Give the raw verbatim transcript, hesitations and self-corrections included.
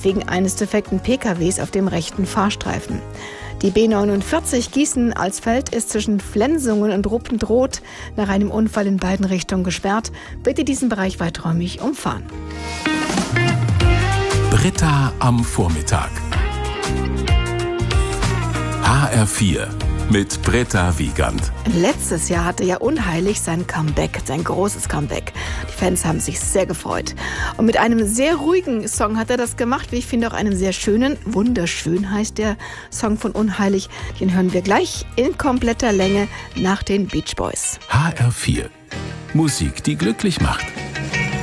wegen eines defekten P K Ws auf dem rechten Fahrstreifen. Die B neunundvierzig Gießen-Alsfeld ist zwischen Flensungen und Ruppentroth nach einem Unfall in beiden Richtungen gesperrt. Bitte diesen Bereich weiträumig umfahren. Britta am Vormittag. H R vier mit Britta Wiegand. Letztes Jahr hatte ja Unheilig sein Comeback, sein großes Comeback. Die Fans haben sich sehr gefreut. Und mit einem sehr ruhigen Song hat er das gemacht, wie ich finde, auch einen sehr schönen. Wunderschön heißt der Song von Unheilig. Den hören wir gleich in kompletter Länge nach den Beach Boys. H R vier. Musik, die glücklich macht.